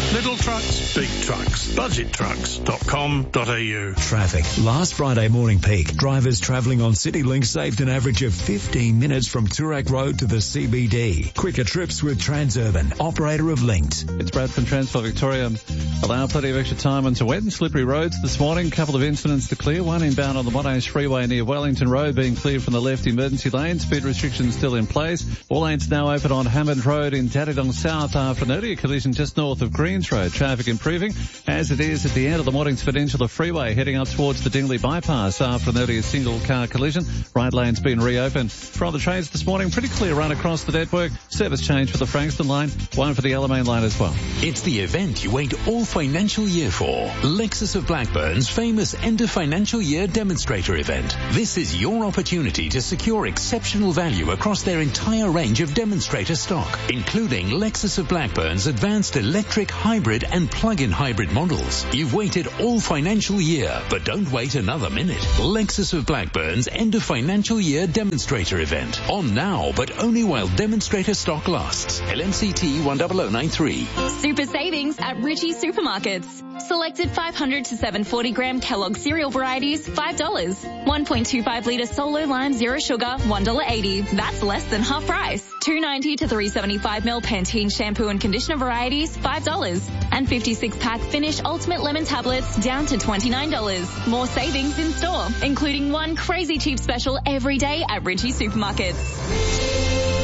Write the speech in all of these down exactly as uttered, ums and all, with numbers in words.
Little trucks, big trucks. budget trucks dot com dot a u. Traffic. Last Friday morning peak, drivers travelling on CityLink saved an average of fifteen minutes from Toorak Road to the C B D. Quicker trips with Transurban, operator of Linked. It's Brad from Transport Victoria. Allow plenty of extra time onto wet and slippery roads this morning. Couple of incidents to clear. One inbound on the Monash Freeway near Wellington Road being cleared from the left emergency lane. Speed restrictions still in place. All lanes now open on Hammond Road in Dadadong South after an earlier collision just north of Greens Road. Traffic improving as it is at the end of the Mornings Peninsula Freeway heading up towards the Dingley Bypass after an earlier single car collision. Right lane's been reopened. From the trains this morning, pretty clear run across the network. Service change for the Frankston line, one for the Alamein line as well. It's the event you wait all financial year for. Lexus of Blackburn's famous end of financial year demonstrator event. This is your opportunity to secure exceptional value across their entire range of demonstrator stock, including Lexus of Blackburn's advanced electric, hybrid and plug-in hybrid models. You've waited all financial year, but don't wait another minute. Lexus of Blackburn's end of financial year demonstrator event. On now, but only while demonstrator stock lasts. L M C T one zero zero nine three. Super savings at Richie Supermarkets. Selected five hundred to seven hundred forty gram Kellogg cereal varieties, five dollars. one point two five litre Solo Lime Zero Sugar, one dollar eighty. That's less than half price. two ninety to three seventy-five ml Pantene shampoo and conditioner varieties, five dollars. And fifty-six pack Finish Ultimate Lemon tablets down to twenty-nine dollars. More savings in store, including one crazy cheap special every day at Richie Supermarkets.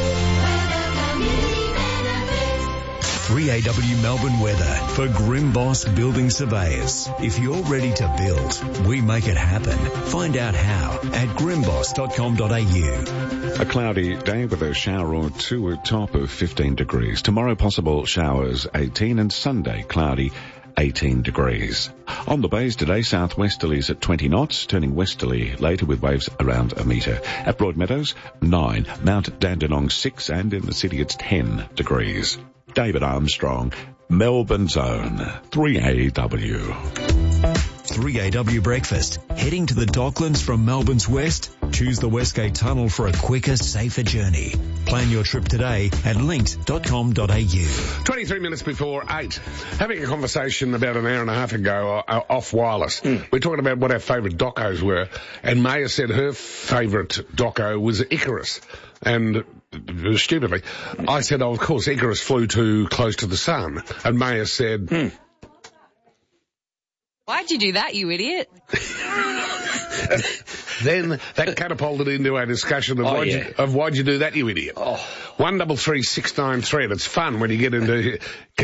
three A W Melbourne weather for Grimboss Building Surveyors. If you're ready to build, we make it happen. Find out how at grimboss dot com dot a u. A cloudy day with a shower or two, a top of fifteen degrees. Tomorrow possible showers eighteen and Sunday cloudy eighteen degrees. On the bays today, southwesterlies at twenty knots, turning westerly later with waves around a metre. At Broadmeadows, nine. Mount Dandenong, six. And in the city, it's ten degrees. David Armstrong, Melbourne's own three A W. three A W breakfast. Heading to the Docklands from Melbourne's west? Choose the Westgate Tunnel for a quicker, safer journey. Plan your trip today at linked dot com dot a u. twenty-three minutes before eight. Having a conversation about an hour and a half ago uh, off wireless. Mm. We're talking about what our favourite docos were, and Maya said her favourite doco was Icarus. And stupidly, I said, oh, of course, Icarus flew too close to the sun. And Maya said... Hmm. Why'd you do that, you idiot? Then that catapulted into our discussion of, oh, why'd, yeah. you, of why'd you do that, you idiot. Oh. One double three six nine three. It's fun when you get into...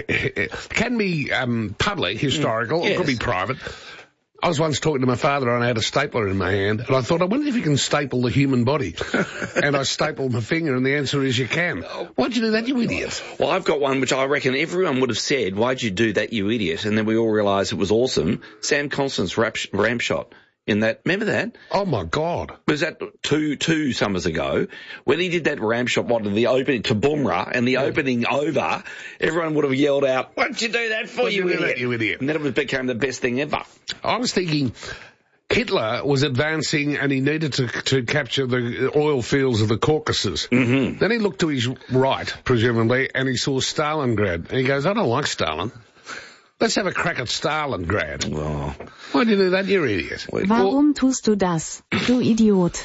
Can be um, public, historical, mm. yes. It could be private. I was once talking to my father and I had a stapler in my hand and I thought, I wonder if you can staple the human body. And I stapled my finger and the answer is you can. Why'd you do that, you idiot? Well, I've got one which I reckon everyone would have said, why'd you do that, you idiot? And then we all realised it was awesome. Sam Constance rap, ramp shot. In that, remember that? Oh my God. Was that two, two summers ago? When he did that ramp shot, what, the opening to Bumrah and the yeah. opening over, everyone would have yelled out, what'd you do that for, What'd you, you idiot? That, you idiot? And then it became the best thing ever. I was thinking Hitler was advancing and he needed to, to capture the oil fields of the Caucasus. Mm-hmm. Then he looked to his right, presumably, and he saw Stalingrad. And he goes, I don't like Stalin. Let's have a crack at Stalingrad. Oh. Why'd you do that, you idiot? Warum tust du das, du Idiot?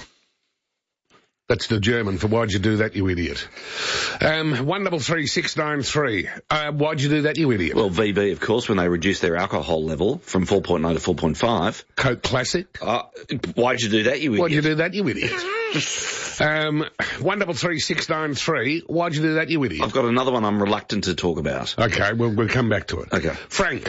That's the German for why'd you do that, you idiot. Um, one double three six nine three. Uh, why'd you do that, you idiot? Well, V B, of course, when they reduced their alcohol level from four point nine to four point five. Coke Classic. Uh, why'd you do that, you idiot? Why'd you do that, you idiot? um, one double three six nine three. Why'd you do that, you idiot? I've got another one I'm reluctant to talk about. Okay, we'll, we'll come back to it. Okay. Frank.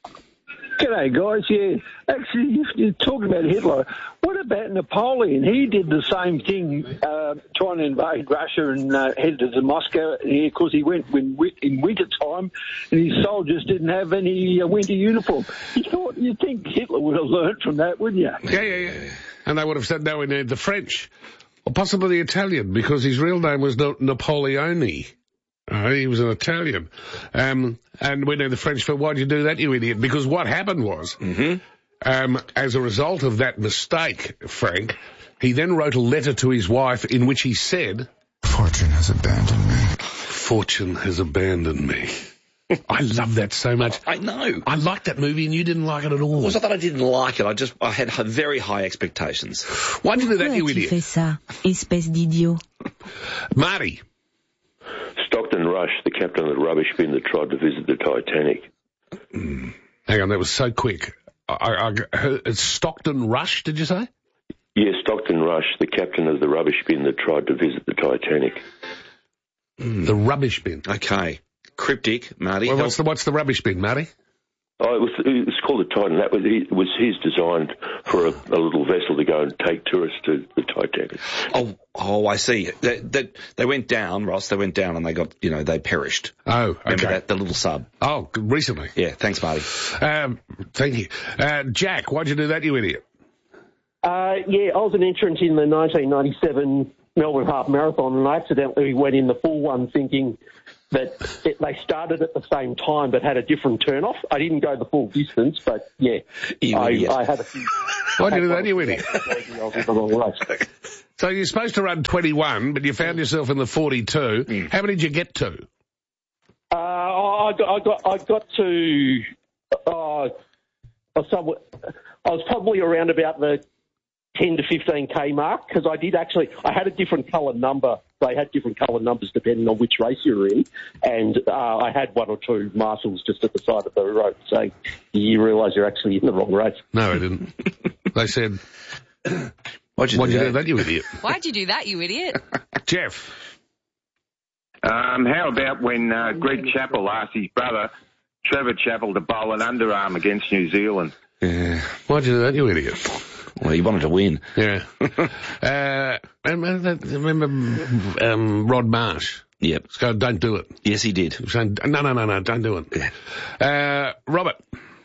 G'day, guys. Yeah, actually, you, you talk about Hitler. What about Napoleon? He did the same thing, uh, trying to invade Russia and uh, headed to Moscow because he went when, in winter time and his soldiers didn't have any uh, winter uniform. You thought, you'd think Hitler would have learnt from that, wouldn't you? Yeah, yeah, yeah. And they would have said, no, we need the French. Or possibly the Italian, because his real name was no- Napoleone. Uh, he was an Italian. Um, and we know the French for, why'd you do that, you idiot? Because what happened was, mm-hmm. um, as a result of that mistake, Frank, he then wrote a letter to his wife in which he said, Fortune has abandoned me. Fortune has abandoned me. I love that so much. I know. I liked that movie and you didn't like it at all. It was not that I didn't like it, I just, I had h- very high expectations. Why'd you do that, you Pourquoi as-tu idiot? fais ça, espèce d'idiot? Marty. Stockton Rush, the captain of the rubbish bin that tried to visit the Titanic. Mm. Hang on, that was so quick. I, I, I, it's Stockton Rush, did you say? Yes, Stockton Rush, the captain of the rubbish bin that tried to visit the Titanic. Mm. The rubbish bin. Okay. Cryptic, Marty. Well, what's the, what's the rubbish bin, Marty? Oh, it was, it was called the Titan. That was, it was his designed for a, a little vessel to go and take tourists to the Titanic. Oh, oh, I see. That, that, they went down, Ross, they went down and they got, you know, they perished. Oh, okay. Remember that, the little sub? Oh, recently. Yeah, thanks, Marty. Um, thank you. Uh, Jack, why'd you do that, you idiot? Uh, yeah, I was an entrant in the nineteen ninety-seven Melbourne Half Marathon, and I accidentally went in the full one thinking that it, they started at the same time but had a different turn-off. I didn't go the full distance, but, yeah, I, I had a few... Why'd you do that, you idiot? So you're supposed to run twenty-one, but you found yourself in the forty-two. Mm. How many did you get to? Uh, I got, I got, I got to... Uh, I was I was probably around about the ten to fifteen K mark, because I did actually, I had a different coloured number. They had different coloured numbers depending on which race you were in, and uh, I had one or two marshals just at the side of the road saying, you realise you're actually in the wrong race. No, I didn't. They said, why'd you, why'd do, you that? do that, you idiot? Why'd you do that, you idiot? Jeff. Um, how about when uh, Greg Chappell asked his brother, Trevor Chappell, to bowl an underarm against New Zealand? Yeah. Why'd you do that, you idiot? Well, he wanted to win. Yeah. uh, remember, remember um, Rod Marsh? Yep. So don't do it. Yes, he did. Saying, no, no, no, no, don't do it. Uh, Robert.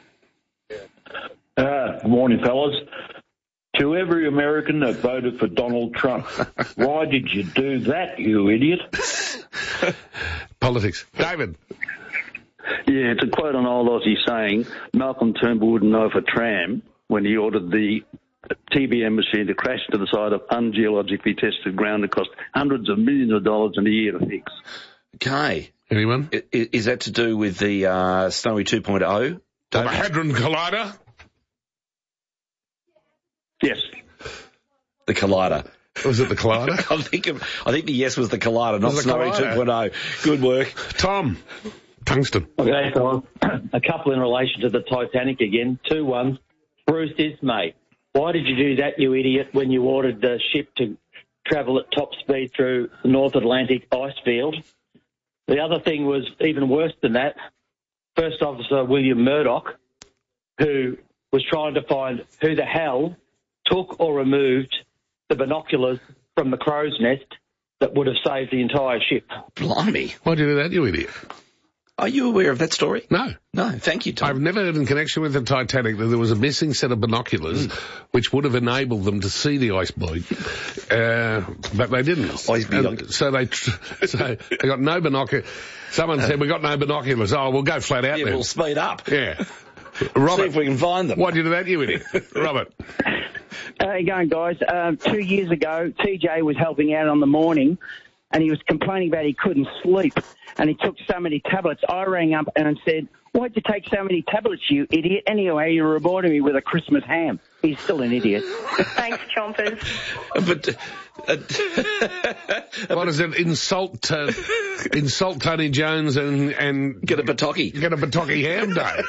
Uh, good morning, fellas. To every American that voted for Donald Trump, why did you do that, you idiot? Politics. David. Yeah, it's a quote on old Aussie saying, Malcolm Turnbull wouldn't know if a tram when he ordered the T B M machine to crash to the side of ungeologically tested ground that cost hundreds of millions of dollars in a year to fix. Okay. Anyone? I, is that to do with the uh, Snowy two point oh? The Hadron Collider? Yes. The Collider. Was it the Collider? I think of, I think the yes was the Collider, not the Snowy Collider? two point oh. Good work. Tom. Tungsten. Okay, so a couple in relation to the Titanic again. two one. Bruce Ismay. Why did you do that, you idiot, when you ordered the ship to travel at top speed through the North Atlantic ice field? The other thing was even worse than that. First Officer William Murdoch, who was trying to find who the hell took or removed the binoculars from the crow's nest that would have saved the entire ship. Blimey. Why'd you do that, you idiot? Are you aware of that story? No. No, thank you, Tom. I've never heard in connection with the Titanic that there was a missing set of binoculars mm. which would have enabled them to see the iceberg, uh, but they didn't. Iceberg. So they tr- so they got no binoculars. Someone said, we got no binoculars. Oh, we'll go flat out yeah, then. We'll speed up. Yeah. Robert. See if we can find them. Why did you do that, you idiot? Robert. How you going, guys? Um, two years ago, T J was helping out on the morning, and he was complaining about he couldn't sleep, and he took so many tablets. I rang up and said, why'd you take so many tablets, you idiot? Anyway, you rewarded me with a Christmas ham. He's still an idiot. Thanks, Chompers. But, uh, what is it? Insult, uh, insult Tony Jones and, and get a Bataki. Get a Bataki ham day,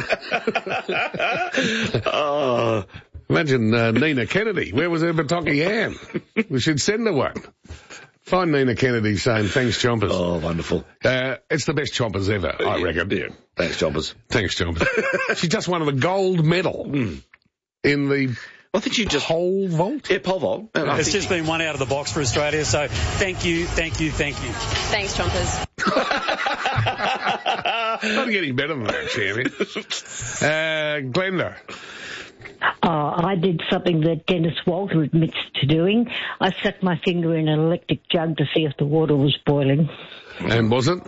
was it? Oh. Imagine uh, Nina Kennedy. Where was her Bataki ham? We should send her one. Find Nina Kennedy saying, thanks, Chompers. Oh, wonderful. Uh, it's the best Chompers ever, I yeah, reckon. Yeah. Thanks, Chompers. Thanks, Chompers. She just won the gold medal mm. in the I think she just pole vault. Yeah, pole vault. And it's just been one out of the box for Australia, so thank you, thank you, thank you. Thanks, Chompers. Not getting better than that, champion. Uh, Glenda. Oh, I did something that Dennis Walter admits to doing. I stuck my finger in an electric jug to see if the water was boiling. And was it?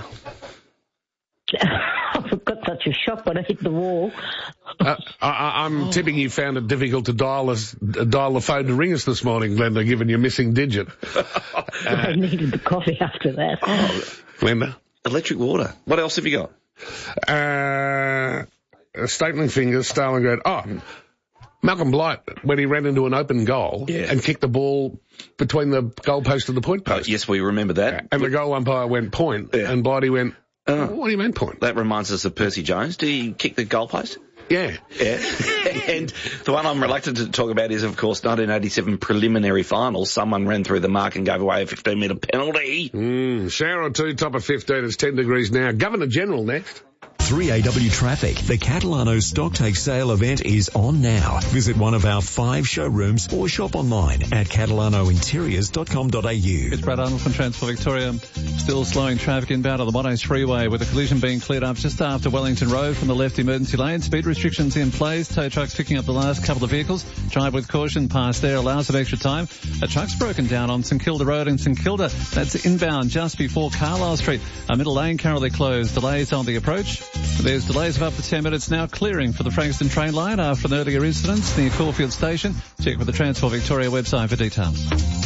I got such a shock when I hit the wall. uh, I, I'm oh. tipping you found it difficult to dial, us, dial the phone to ring us this morning, Glenda, given your missing digit. uh, I needed the coffee after that. Oh. Glenda? Electric water. What else have you got? Uh, stapling fingers, Stalingrad. Oh, Malcolm Blight, when he ran into an open goal Yeah. and kicked the ball between the goalpost and the point Oh, post. yes, we remember that. And the goal umpire went point, Yeah. and Blighty went, Oh. what do you mean point? That reminds us of Percy Jones. Did he kick the goalpost? Yeah. Yeah. And the one I'm reluctant to talk about is, of course, nineteen eighty-seven preliminary final. Someone ran through the mark and gave away a fifteen metre penalty. Mm, shower or two, top of fifteen. It's ten degrees now. Governor General next. three A W Traffic. The Catalano Stocktake Sale event is on now. Visit one of our five showrooms or shop online at catalano interiors dot com dot a u. It's Brad Arnold from Transport Victoria. Still slowing traffic inbound on the Monash Freeway with a collision being cleared up just after Wellington Road from the left emergency lane. Speed restrictions in place. Tow trucks picking up the last couple of vehicles. Drive with caution past there allows some extra time. A truck's broken down on St Kilda Road in St Kilda. That's inbound just before Carlisle Street. A middle lane currently closed. Delays on the approach. There's delays of up to ten minutes now clearing for the Frankston train line after an earlier incident near Caulfield Station. Check with the Transport Victoria website for details.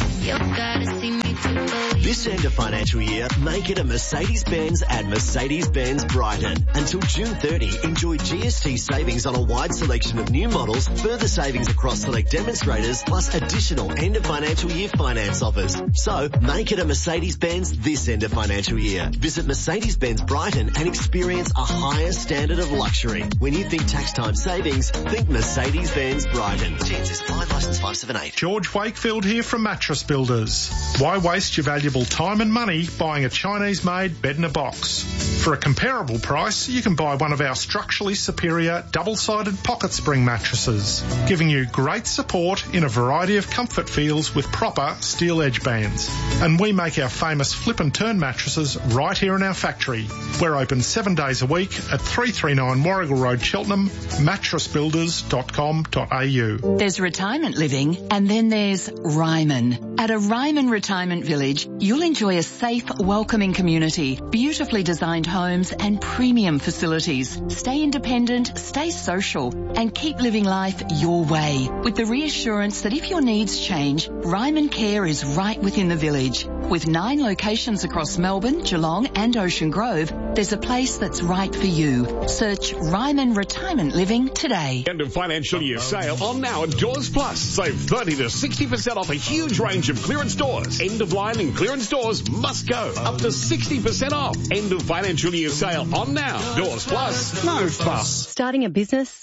This end of financial year, make it a Mercedes-Benz at Mercedes-Benz Brighton. Until June thirtieth, enjoy G S T savings on a wide selection of new models, further savings across select demonstrators, plus additional end of financial year finance offers. So, make it a Mercedes-Benz this end of financial year. Visit Mercedes-Benz Brighton and experience a higher standard of luxury. When you think tax time savings, think Mercedes-Benz Brighton. T N C supply license five seven eight. George Wakefield here from Mattress Builders. Why waste your valuable time and money buying a Chinese-made bed-in-a-box? For a comparable price, you can buy one of our structurally superior double-sided pocket spring mattresses, giving you great support in a variety of comfort feels with proper steel edge bands. And we make our famous flip and turn mattresses right here in our factory. We're open seven days a week at three thirty-nine Warrigal Road, Cheltenham, mattress builders dot com dot a u. There's retirement living and then there's Ryman. At a Ryman Retirement Village, you'll enjoy a safe, welcoming community, beautifully designed homes and premium facilities. Stay independent, stay social and keep living life your way with the reassurance that if your needs change, Ryman Care is right within the village. With nine locations across Melbourne, Geelong and Ocean Grove, there's a place that's right for you. Search Ryman Retirement Living today. End of financial year sale on now at Doors Plus. Save thirty to sixty percent off a huge range of clearance doors. End of line and clearance doors must go. Up to sixty percent off. End of financial year sale on now. Doors Plus. No fuss. Starting a business?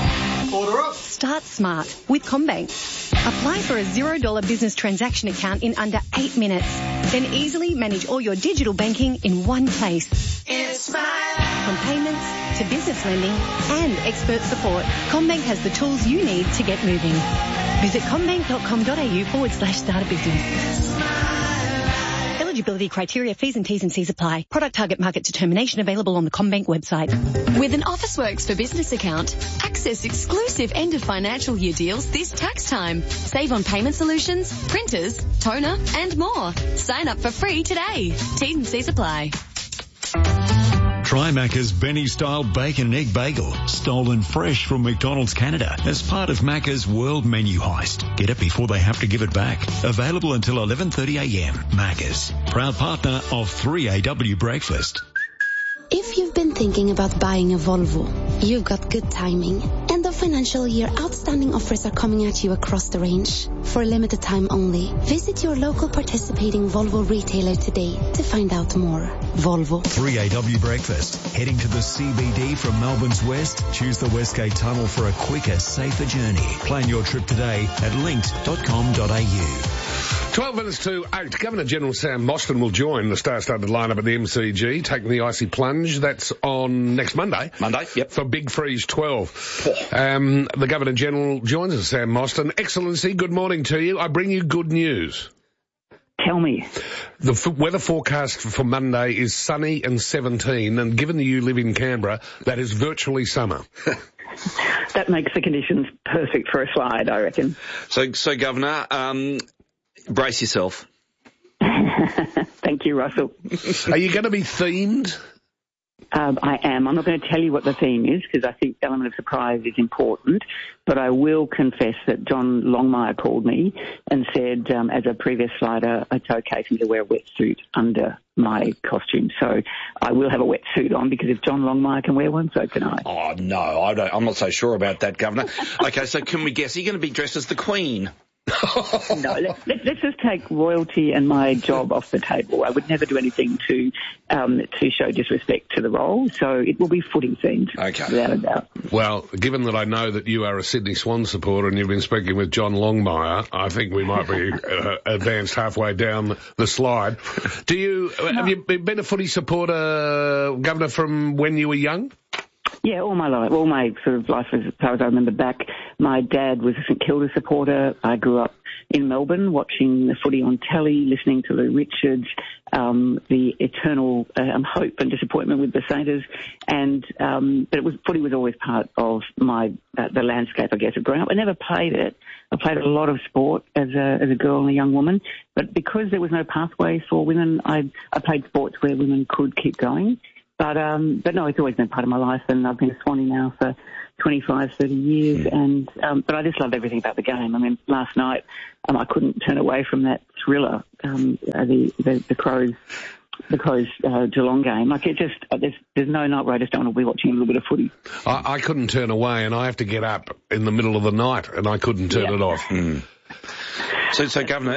Order up. Start smart with CommBank. Apply for a zero dollar business transaction account in under eight minutes. Then easily manage all your digital banking in one place. It's my life. From payments to business lending and expert support, CommBank has the tools you need to get moving. Visit commbank dot com dot a u forward slash start a business. Eligibility criteria, fees and T's and C's apply. Product target market determination available on the CommBank website. With an Officeworks for Business account, access exclusive end of financial year deals this tax time. Save on payment solutions, printers, toner and more. Sign up for free today. T's and C's apply. Try Macca's Benny-style bacon and egg bagel, stolen fresh from McDonald's Canada as part of Macca's World Menu Heist. Get it before they have to give it back. Available until eleven thirty a m. Macca's, proud partner of three A W Breakfast. If you've been thinking about buying a Volvo, you've got good timing. End of financial year outstanding offers are coming at you across the range. For a limited time only, visit your local participating Volvo retailer today to find out more. Volvo. three A W Breakfast. Heading to the C B D from Melbourne's west? Choose the Westgate Tunnel for a quicker, safer journey. Plan your trip today at linked dot com dot a u. twelve minutes to eight. Governor General Sam Mostyn will join the star-studded lineup at the M C G, taking the icy plunge. That's on next Monday. Monday, yep. For Big Freeze twelve. Um, the Governor General joins us, Sam Mostyn. Excellency, good morning to you. I bring you good news. Tell me. The f- weather forecast for Monday is sunny and seventeen, and given that you live in Canberra, that is virtually summer. That makes the conditions perfect for a slide, I reckon. So, so Governor, um, brace yourself. Thank you, Russell. Are you going to be themed? Um, I am. I'm not going to tell you what the theme is because I think the element of surprise is important, but I will confess that John Longmire called me and said, um, as a previous slider, it's okay for me to wear a wetsuit under my costume. So I will have a wetsuit on because if John Longmire can wear one, so can I. Oh, no, I don't, I'm not so sure about that, Governor. Okay, so can we guess? Are you going to be dressed as the Queen? No, let, let, let's just take royalty and my job off the table. I would never do anything to um, to show disrespect to the role, so it will be footy themed. Okay. Without a doubt. Well, given that I know that you are a Sydney Swans supporter and you've been speaking with John Longmire, I think we might be uh, advanced halfway down the slide. Do you no. have you been a footy supporter, Governor, from when you were young? Yeah, all my life, all my sort of life as far as I remember back. My dad was a St Kilda supporter. I grew up in Melbourne watching the footy on telly, listening to Lou Richards, um, the eternal um, hope and disappointment with the Saints. And, um, but it was, footy was always part of my, uh, the landscape, I guess, of growing up. I never played it. I played a lot of sport as a, as a girl and a young woman. But because there was no pathways for women, I, I played sports where women could keep going. But, um, but no, it's always been part of my life, and I've been a Swanee now for twenty-five, thirty years, and, um, but I just loved everything about the game. I mean, last night, um, I couldn't turn away from that thriller, um, uh, the, the, the Crows, the Crows, uh, Geelong game. Like, it just, uh, there's, there's no night where I just don't want to be watching a little bit of footy. I, I couldn't turn away, and I have to get up in the middle of the night, and I couldn't turn yeah. it off. Mm. So, so Governor,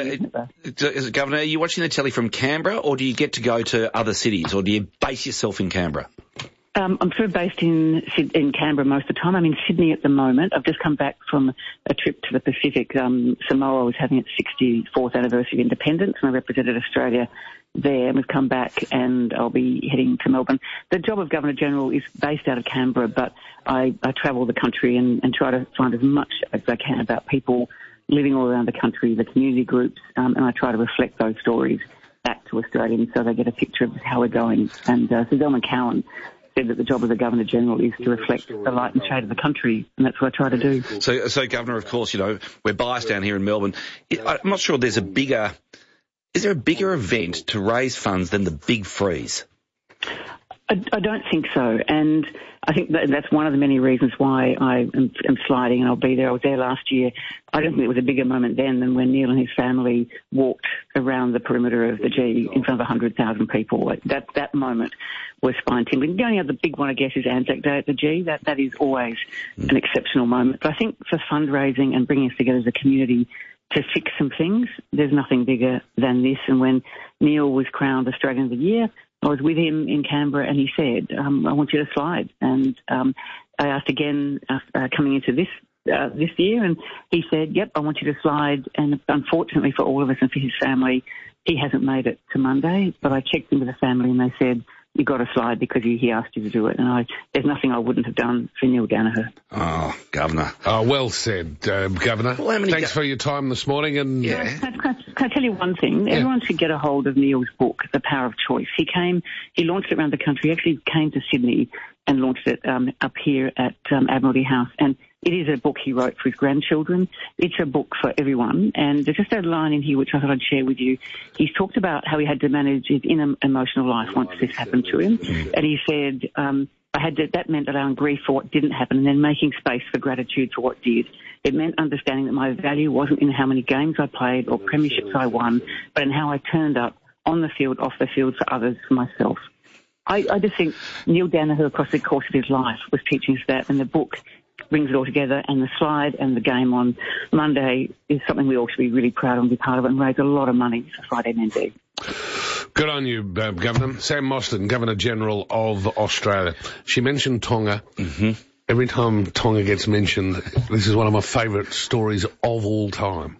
is it, Governor, are you watching the telly from Canberra, or do you get to go to other cities, or do you base yourself in Canberra? Um, I'm sort of based in in Canberra most of the time. I'm in Sydney at the moment. I've just come back from a trip to the Pacific. Um, Samoa was having its sixty-fourth anniversary of independence, and I represented Australia there. And we've come back, and I'll be heading to Melbourne. The job of Governor-General is based out of Canberra, but I, I travel the country and, and try to find as much as I can about people living all around the country, the community groups, um, and I try to reflect those stories back to Australians so they get a picture of how we're going. And uh, Sir Zelman Cowen said that the job of the Governor-General is to reflect the light and shade of the country, and that's what I try to do. So, so Governor, of course, you know, we're biased down here in Melbourne. I'm not sure there's a bigger, is there a bigger event to raise funds than the Big Freeze? I, I don't think so, and I think that that's one of the many reasons why I am, am sliding, and I'll be there. I was there last year. I don't think it was a bigger moment then than when Neil and his family walked around the perimeter of the G in front of one hundred thousand people. Like that that moment was spine-tingling. The only other big one, I guess, is Anzac Day at the G. That that is always mm. an exceptional moment. But I think for fundraising and bringing us together as a community to fix some things, there's nothing bigger than this. And when Neil was crowned Australian of the Year, I was with him in Canberra, and he said, um, I want you to slide. And um, I asked again uh, coming into this uh, this year, and he said, yep, I want you to slide. And unfortunately for all of us and for his family, he hasn't made it to Monday. But I checked in with the family, and they said, you've got to slide because he, he asked you to do it. And I, there's nothing I wouldn't have done for Neil Danaher. Oh, Governor. Oh, well said, uh, Governor. Well, Thanks go- for your time this morning. And yeah. Can I, can I, can I tell you one thing? Yeah. Everyone should get a hold of Neil's book, The Power of Choice. He came, he launched it around the country. He actually came to Sydney and launched it um, up here at um, Admiralty House. And it is a book he wrote for his grandchildren. It's a book for everyone. And there's just a line in here which I thought I'd share with you. He's talked about how he had to manage his inner emotional life once this happened to him. And he said, um, I had to, that meant allowing grief for what didn't happen and then making space for gratitude for what did. It meant understanding that my value wasn't in how many games I played or premierships I won, but in how I turned up on the field, off the field, for others, for myself. I, I just think Neil Danaher, across the course of his life, was teaching us that, and the book brings it all together, and the slide and the game on Monday is something we all should be really proud of and be part of it and raise a lot of money for Friday M N D. Good on you, uh, Governor. Sam Mostyn, Governor-General of Australia. She mentioned Tonga. Mm-hmm. Every time Tonga gets mentioned, this is one of my favourite stories of all time.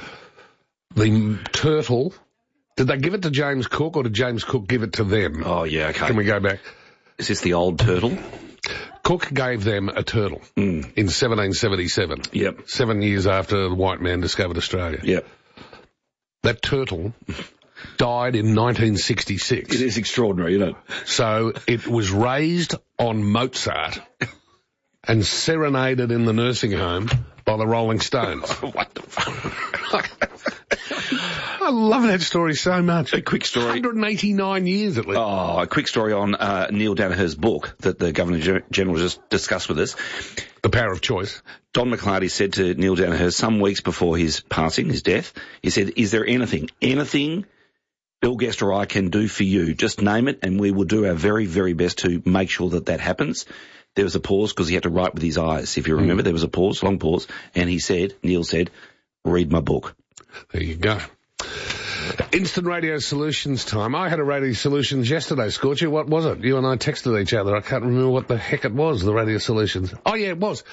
The turtle, did they give it to James Cook or did James Cook give it to them? Oh, yeah, okay. Can we go back? Is this the old turtle? Cook gave them a turtle mm. in seventeen seventy-seven. Yep. Seven years after the white man discovered Australia. Yep. That turtle died in nineteen sixty-six. It is extraordinary, isn't it? So it was raised on Mozart and serenaded in the nursing home by the Rolling Stones. What the fuck? I love that story so much. A quick story. one hundred eighty-nine years at least. Oh, a quick story on uh, Neil Danaher's book that the Governor-General just discussed with us. The Power of Choice. Don McClarty said to Neil Danaher some weeks before his passing, his death, he said, is there anything, anything Bill Guest or I can do for you? Just name it and we will do our very, very best to make sure that that happens. There was a pause because he had to write with his eyes. If you remember, mm. there was a pause, long pause, and he said, Neil said, read my book. There you go. Instant Radio Solutions time. I had a Radio Solutions yesterday, Scorchy. What was it? You and I texted each other. I can't remember what the heck it was, the Radio Solutions. Oh, yeah, it was.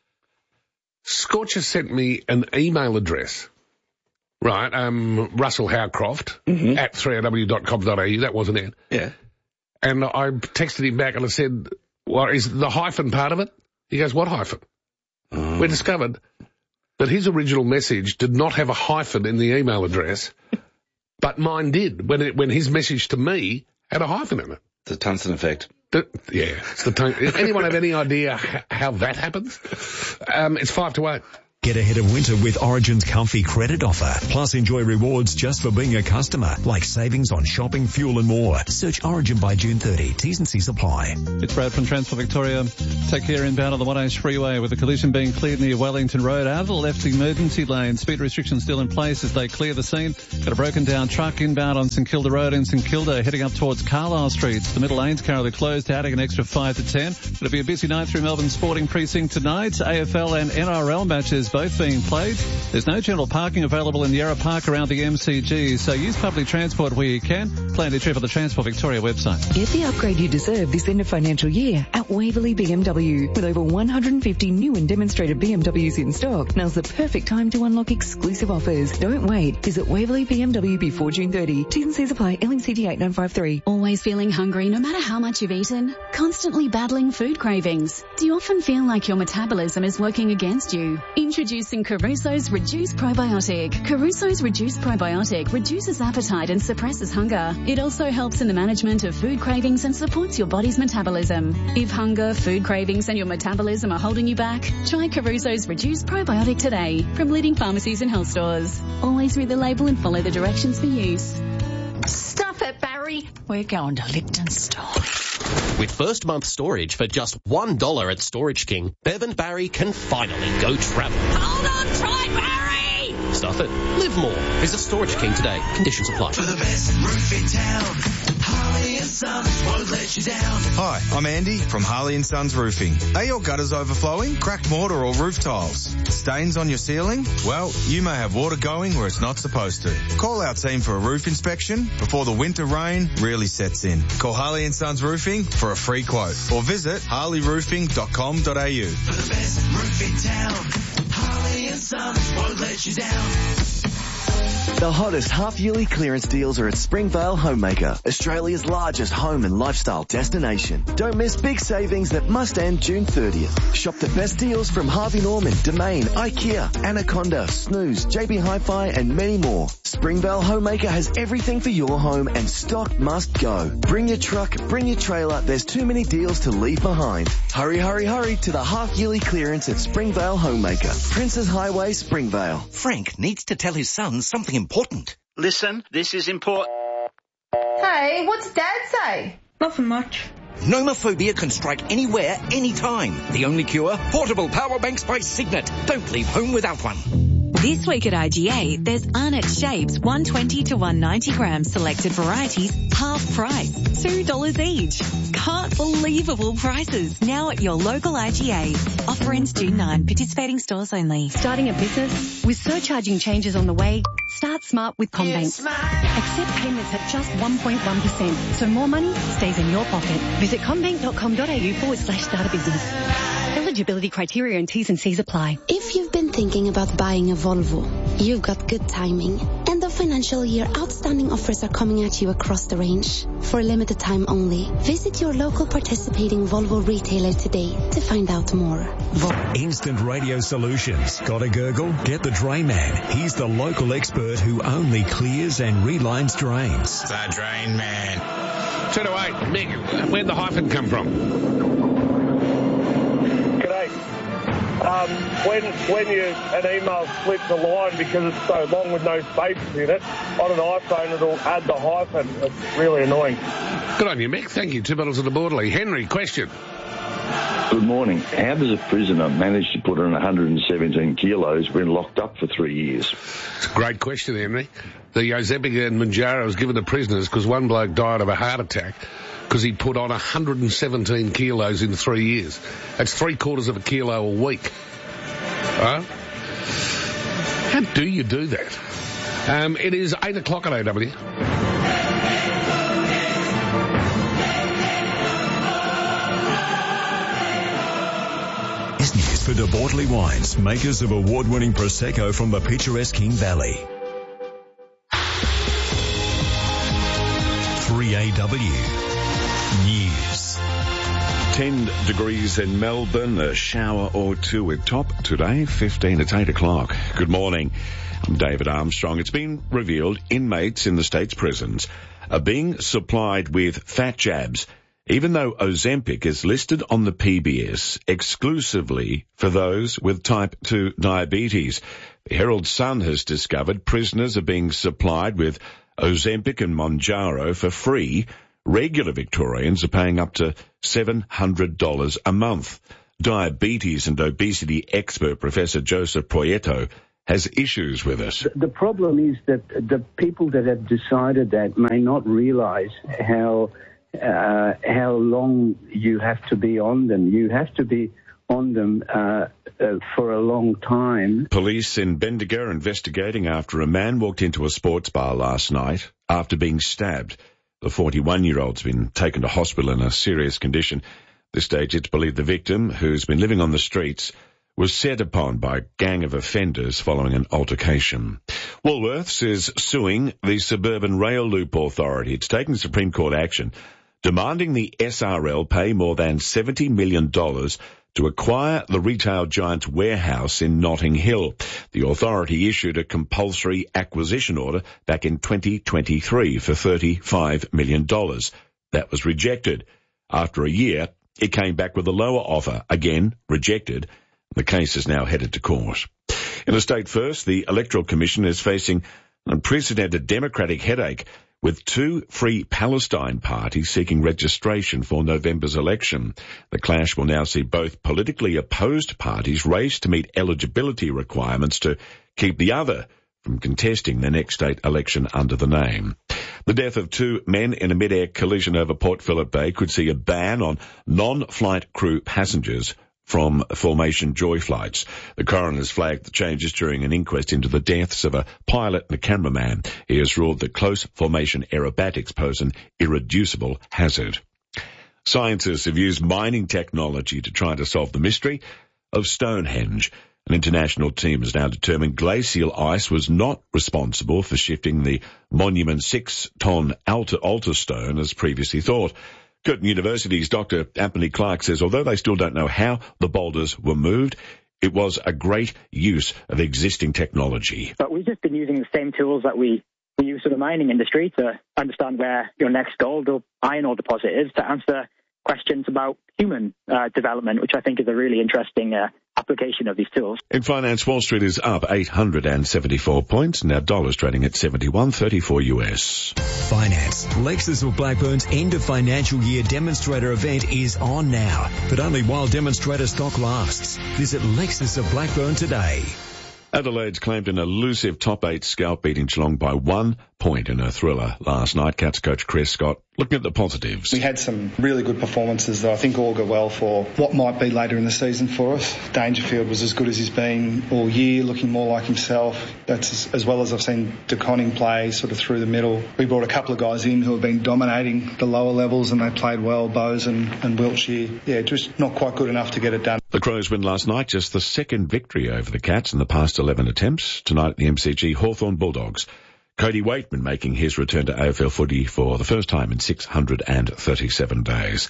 Scorcher sent me an email address. Right, um, Russell Howcroft mm-hmm. at three a w dot com dot a u. That wasn't it. Yeah. And I texted him back and I said, well, is the hyphen part of it? He goes, what hyphen? Oh. We discovered that his original message did not have a hyphen in the email address, but mine did, when it, when his message to me had a hyphen in it. The tungsten effect. The, yeah, it's the tung- anyone have any idea h- how that happens? Um, it's five to eight. Get ahead of winter with Origin's comfy credit offer. Plus enjoy rewards just for being a customer, like savings on shopping, fuel and more. Search Origin by June thirtieth. T's and C's apply. It's Brad from Transport Victoria. Take care inbound on the one H freeway with the collision being cleared near Wellington Road. Out of the left emergency lane. Speed restrictions still in place as they clear the scene. Got a broken down truck inbound on St Kilda Road in St Kilda heading up towards Carlisle Street. The middle lanes currently closed, adding an extra five to ten. It'll be a busy night through Melbourne Sporting Precinct tonight. A F L and N R L matches both being played. There's no general parking available in Yarra Park around the M C G, so use public transport where you can. Plan your trip on the Transport Victoria website. Get the upgrade you deserve this end of financial year at Waverley B M W. With over one hundred fifty new and demonstrated B M Ws in stock, now's the perfect time to unlock exclusive offers. Don't wait. Visit Waverley B M W before June thirtieth. T's and C's apply. L N C T eight nine five three. Always feeling hungry no matter how much you've eaten? Constantly battling food cravings? Do you often feel like your metabolism is working against you? Introducing Caruso's Reduce Probiotic. Caruso's Reduce Probiotic reduces appetite and suppresses hunger. It also helps in the management of food cravings and supports your body's metabolism. If hunger, food cravings and your metabolism are holding you back, try Caruso's Reduce Probiotic today from leading pharmacies and health stores. Always read the label and follow the directions for use. Stuff it, Barry. We're going to Lipton Store. With first month storage for just one dollar at Storage King, Bev and Barry can finally go travel. Hold on tight, Barry! Stuff it. Live more. Visit Storage King today. Conditions apply. For the best roof in town, Harley and Sons won't let you down. Hi, I'm Andy from Harley and Sons Roofing. Are your gutters overflowing, cracked mortar or roof tiles? Stains on your ceiling? Well, you may have water going where it's not supposed to. Call our team for a roof inspection before the winter rain really sets in. Call Harley and Sons Roofing for a free quote or visit harley roofing dot com dot a u. For the best roof in town, Harley and Sons won't let you down. The hottest half-yearly clearance deals are at Springvale Homemaker, Australia's largest home and lifestyle destination. Don't miss big savings that must end June thirtieth. Shop the best deals from Harvey Norman, Domain, IKEA, Anaconda, Snooze, J B Hi-Fi and many more. Springvale Homemaker has everything for your home and stock must go. Bring your truck, bring your trailer, there's too many deals to leave behind. Hurry, hurry, hurry to the half-yearly clearance at Springvale Homemaker, Princes Highway, Springvale. Frank needs to tell his son something important. Listen, this is important. Hey, what's Dad say? Nothing much. Nomophobia can strike anywhere, anytime. The only cure? Portable power banks by Signet. Don't leave home without one. This week at I G A, there's Arnott Shapes one twenty to one ninety grams selected varieties, half price, two dollars each. Can't believable prices now at your local I G A. Offer ends June ninth, participating stores only. Starting a business? With surcharging changes on the way, start smart with CommBank. Accept payments at just one point one percent, so more money stays in your pocket. Visit commbank dot com dot a u forward slash start a business. Eligibility criteria and T's and C's apply. If you've been thinking about buying a Volvo, you've got good timing. End of financial year outstanding offers are coming at you across the range. For a limited time only, visit your local participating Volvo retailer today to find out more. Instant Radio Solutions. Got a gurgle? Get the Drain Man. He's the local expert who only clears and relines drains. The Drain Man. two to eight. Mick, where'd the hyphen come from? G'day. Um, um, when when you an email slips a line because it's so long with no spaces in it, on an iPhone it'll add the hyphen. It's really annoying. Good on you, Mick. Thank you. Two bottles of the Borderly. Henry, question. Good morning. How does a prisoner manage to put on one hundred seventeen kilos when locked up for three years? It's a great question, Henry. The Ozempic and Mounjaro was given to prisoners because one bloke died of a heart attack because he put on one hundred seventeen kilos in three years. That's three quarters of a kilo a week. Huh? How do you do that? Um, it is eight o'clock at A W. News for De Bortley Wines, makers of award-winning Prosecco from the picturesque King Valley. three A W News. ten degrees in Melbourne, a shower or two at top today, fifteen at eight o'clock. Good morning. I'm David Armstrong. It's been revealed inmates in the state's prisons are being supplied with fat jabs, even though Ozempic is listed on the P B S exclusively for those with type two diabetes. The Herald Sun has discovered prisoners are being supplied with Ozempic and Mounjaro for free. Regular Victorians are paying up to seven hundred dollars a month. Diabetes and obesity expert Professor Joseph Proieto has issues with it. The problem is that the people that have decided that may not realize how Uh, how long you have to be on them. You have to be on them uh, uh, for a long time. Police in Bendigo are investigating after a man walked into a sports bar last night after being stabbed. The forty-one-year-old's been taken to hospital in a serious condition. At this stage, it's believed the victim, who's been living on the streets, was set upon by a gang of offenders following an altercation. Woolworths is suing the Suburban Rail Loop Authority. It's taken Supreme Court action, demanding the S R L pay more than seventy million dollars to acquire the retail giant's warehouse in Notting Hill. The authority issued a compulsory acquisition order back in twenty twenty-three for thirty-five million dollars. That was rejected. After a year, it came back with a lower offer, again rejected. The case is now headed to court. In a state first, the Electoral Commission is facing an unprecedented Democratic headache, with two Free Palestine parties seeking registration for November's election. The clash will now see both politically opposed parties race to meet eligibility requirements to keep the other from contesting the next state election under the name. The death of two men in a mid-air collision over Port Phillip Bay could see a ban on non-flight crew passengers from Formation Joy flights. The coroner's flagged the changes during an inquest into the deaths of a pilot and a cameraman. He has ruled that close formation aerobatics pose an irreducible hazard. Scientists have used mining technology to try to solve the mystery of Stonehenge. An international team has now determined glacial ice was not responsible for shifting the monument's six-ton altar, altar stone as previously thought. Curtin University's Doctor Anthony Clark says although they still don't know how the boulders were moved, it was a great use of existing technology. But we've just been using the same tools that we, we use in the mining industry to understand where your next gold or iron ore deposit is, to answer questions about human uh, development, which I think is a really interesting uh, application of these tools. In finance, Wall Street is up eight hundred seventy-four points, and our dollar's trading at seventy-one thirty-four U S. Finance. Lexus of Blackburn's end of financial year demonstrator event is on now, but only while demonstrator stock lasts. Visit Lexus of Blackburn today. Adelaide's claimed an elusive top eight scalp beating Geelong by one point in a thriller last night. Cats coach Chris Scott looking at the positives. We had some really good performances that I think all go well for what might be later in the season for us. Dangerfield was as good as he's been all year, looking more like himself. That's as, as well as I've seen De Conning play sort of through the middle. We brought a couple of guys in who have been dominating the lower levels and they played well, Bowes and, and Wiltshire. Yeah, just not quite good enough to get it done. The Crows win last night, just the second victory over the Cats in the past eleven attempts. Tonight at the M C G, Hawthorn Bulldogs. Cody Waitman making his return to A F L footy for the first time in six hundred thirty-seven days.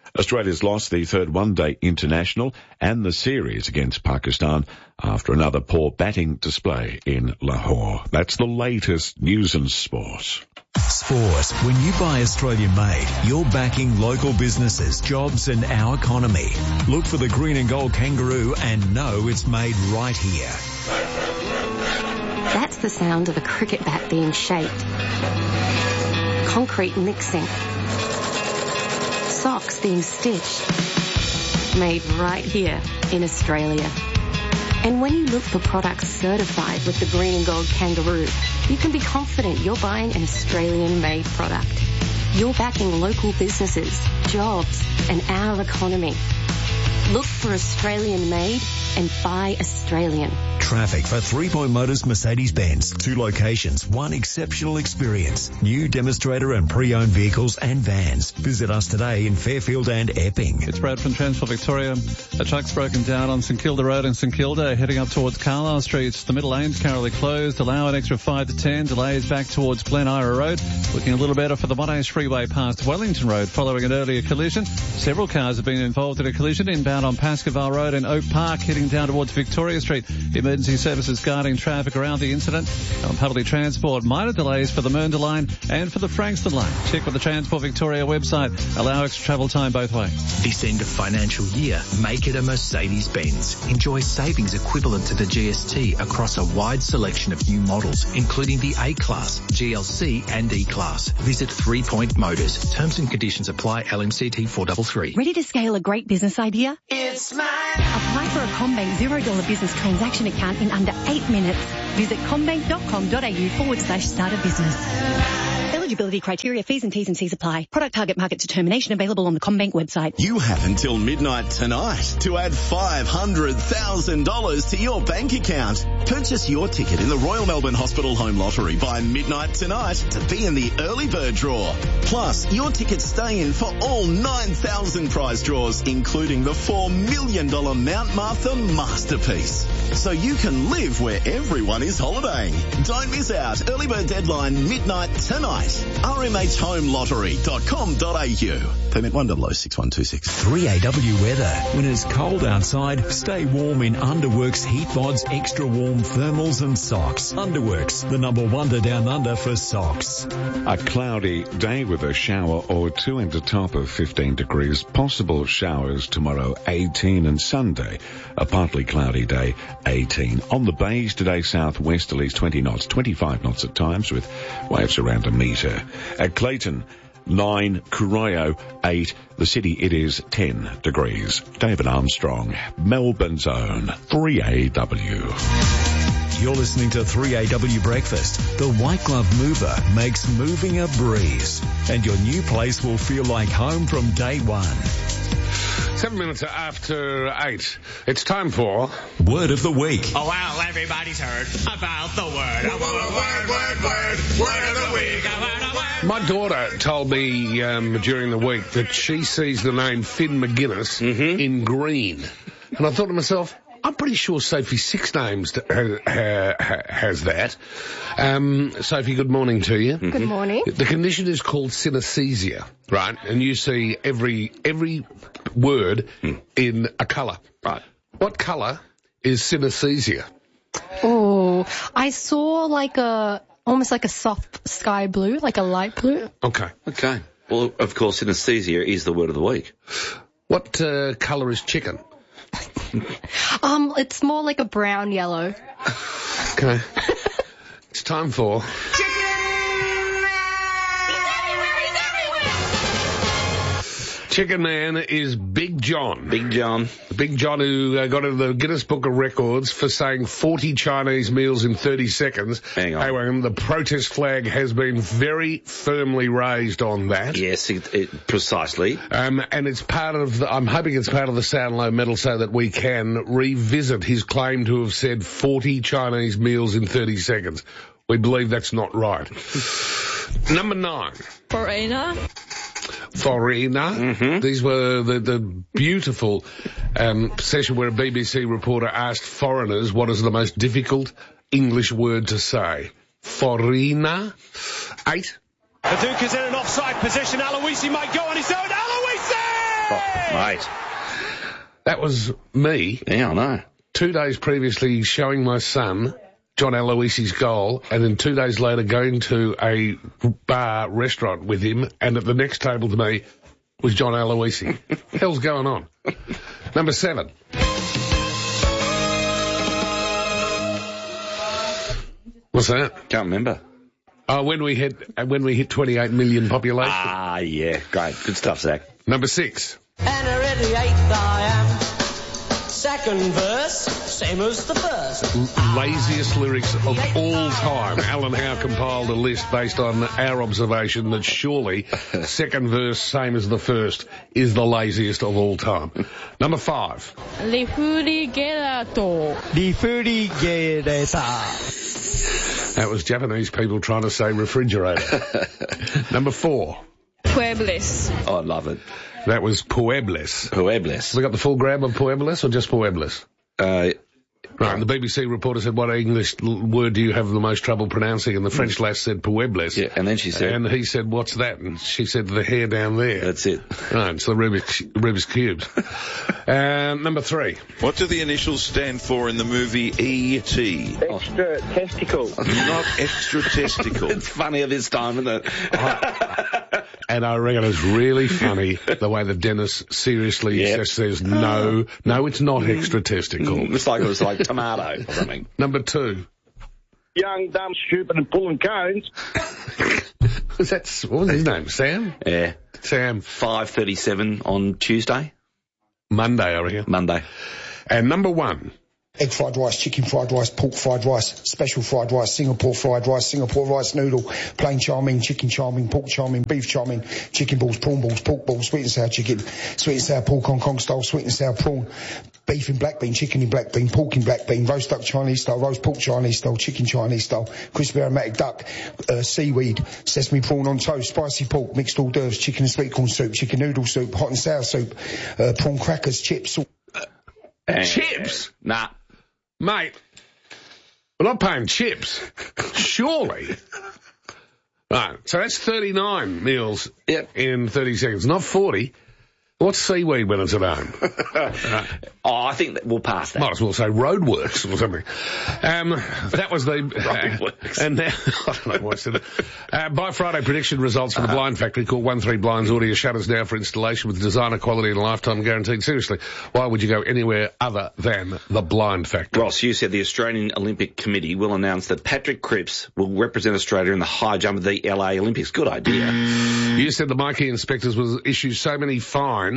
Australia's lost the third one-day international and the series against Pakistan after another poor batting display in Lahore. That's the latest news and sport. Sport. When you buy Australian made, you're backing local businesses, jobs and our economy. Look for the green and gold kangaroo and know it's made right here. That's the sound of a cricket bat being shaped. Concrete mixing. Socks being stitched. Made right here in Australia. And when you look for products certified with the green and gold kangaroo, you can be confident you're buying an Australian-made product. You're backing local businesses, jobs, and our economy. Look for Australian-made and buy Australian. Traffic for Three Point Motors Mercedes-Benz. Two locations, one exceptional experience. New demonstrator and pre-owned vehicles and vans. Visit us today in Fairfield and Epping. It's Brad from Transport Victoria. A truck's broken down on St Kilda Road in St Kilda, heading up towards Carlisle Street. The middle lane's currently closed. Allow an extra five to ten. Delays back towards Glen Ira Road. Looking a little better for the Monash Freeway past Wellington Road following an earlier collision. Several cars have been involved in a collision inbound on Pascoval Road and Oak Park, heading down towards Victoria Street. Emergency services guarding traffic around the incident. On public transport, minor delays for the Mernda line and for the Frankston line. Check with the Transport Victoria website. Allow extra travel time both ways. This end of financial year, make it a Mercedes-Benz. Enjoy savings equivalent to the G S T across a wide selection of new models, including the A-Class, G L C and E-Class. Visit Three Point Motors. Terms and conditions apply. L M C T four three three. Ready to scale a great business idea? It's mine. Apply for a CommBank zero dollar business transaction account in under eight minutes. Visit commbank.com.au forward slash start a business. Eligibility criteria, fees and T's and C's apply. Product target market determination available on the CommBank website. You have until midnight tonight to add five hundred thousand dollars to your bank account. Purchase your ticket in the Royal Melbourne Hospital Home Lottery by midnight tonight to be in the early bird draw. Plus, your tickets stay in for all nine thousand prize draws, including the four million dollars Mount Martha Masterpiece. So you can live where everyone is holidaying. Don't miss out. Early bird deadline midnight tonight. R M H home lottery dot com dot a u. Permit one zero zero six one two six. three A W weather. When it's cold outside, stay warm in Underworks Heat Mods Extra Warm Thermals and Socks. Underworks, the number one to down under for socks. A cloudy day with a shower or two and a top of fifteen degrees. Possible showers tomorrow, eighteen, and Sunday a partly cloudy day, eighteen. On the bays today, southwesterlies twenty knots, twenty-five knots at times with waves around a metre. At Clayton, nine, Corio, eight. The city, it is ten degrees. David Armstrong, Melbourne's own three A W. You're listening to three A W Breakfast. The White Glove Mover makes moving a breeze. And your new place will feel like home from day one. Seven minutes after eight. It's time for Word of the Week. Oh, well, everybody's heard about the word. A word, word, word, word, word of the week. A word, a word. My daughter told me um, during the week that she sees the name Finn McGuinness Mm-hmm. in green. And I thought to myself, I'm pretty sure Sophie Six Names ha- ha- has that. Um, Sophie, good morning to you. Good morning. The condition is called synesthesia, right? And you see every every word in a colour. Right. What colour is synesthesia? Oh, I saw like a, almost like a soft sky blue, like a light blue. Okay. Okay. Well, of course, synesthesia is the word of the week. What uh, colour is chicken? Um, it's more like a brown yellow. Okay. It's time for... Chicken Man is Big John. Big John. Big John who uh, got into the Guinness Book of Records for saying forty Chinese meals in thirty seconds. Hang on. Hey, well, the protest flag has been very firmly raised on that. Yes, it, it, precisely. Um, and it's part of the, I'm hoping it's part of the Sound Low medal so that we can revisit his claim to have said forty Chinese meals in thirty seconds. We believe that's not right. Number nine. Foreigner. Foreigner. Mm-hmm. These were the, the beautiful um, session where a B B C reporter asked foreigners what is the most difficult English word to say. Foreigner. Eight. The Duke is in an offside position. Aloisi might go on his own. Aloisi! Oh, mate. That was me. Yeah, I know. Two days previously showing my son John Aloisi's goal, and then two days later going to a bar restaurant with him, and at the next table to me was John Aloisi. Hell's going on? Number seven. What's that? Can't remember. Oh, when we hit uh, when we hit twenty-eight million population. Ah, yeah, great, good stuff, Zach. Number six. And already eighth I am. Second verse, same as the first. L- laziest lyrics of all time. Alan Howe compiled a list based on our observation that surely second verse, same as the first, is the laziest of all time. Number five. Refrigerator. Refrigerator. That was Japanese people trying to say refrigerator. Number four. Puebles. Oh, I love it. That was Puebles. Puebles. Have we got the full grab of Puebles or just Puebles? Uh, right, and the B B C reporter said, what English l- word do you have the most trouble pronouncing? And the French lass said Puebles. Yeah, and then she said... And he said, what's that? And she said, the hair down there. That's it. Right, it's the Rubik's, Rubik's Cubes. um, number three. What do the initials stand for in the movie E T? Extra testicle. Not extra testicle. It's funnier this time, isn't it? And I reckon it's really funny the way that Dennis seriously Yep. just says, no, no, it's not extra testicle. It's like it was like tomato or something. Number two. Young, dumb, stupid, and pulling cones. Was that, what was his name? Sam? Yeah. Sam. five thirty-seven on Tuesday. Monday, I reckon. Monday. And number one. Egg fried rice, chicken fried rice, pork fried rice, special fried rice, Singapore fried rice, Singapore rice noodle, plain chow mein, chicken chow mein, pork chow mein, beef chow mein, chicken balls, prawn balls, pork balls, sweet and sour chicken, sweet and sour pork Hong Kong style, sweet and sour prawn, beef in black bean, chicken in black bean, pork in black bean, roast duck Chinese style, roast pork Chinese style, chicken Chinese style, crispy aromatic duck, uh, seaweed, sesame prawn on toast, spicy pork, mixed hors d'oeuvres, chicken and sweet corn soup, chicken noodle soup, hot and sour soup, uh, prawn crackers, chips. Uh, Chips? Nah. Mate, we're not paying chips. Surely. Right, so that's thirty-nine meals yep. in thirty seconds, not forty. What's seaweed when it's at home? Right. Oh, I think that we'll pass that. Might as well say roadworks or something. Um, that was the... Uh, and now, I don't know what's in it. Uh, by Friday, prediction results for the Blind Factory. Call one three Blinds Audio shutters now for installation with designer quality and lifetime guaranteed. Seriously, why would you go anywhere other than the Blind Factory? Ross, you said the Australian Olympic Committee will announce that Patrick Cripps will represent Australia in the high jump of the L A Olympics. Good idea. You said the Mikey inspectors will issue so many fines